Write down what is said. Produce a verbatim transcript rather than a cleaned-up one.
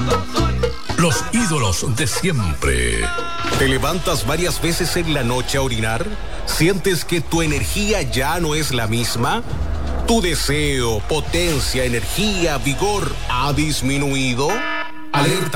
Los ídolos de siempre. ¿Te levantas varias veces en la noche a orinar? ¿Sientes que tu energía ya no es la misma? ¿Tu deseo, potencia, energía, vigor ha disminuido? Alerta.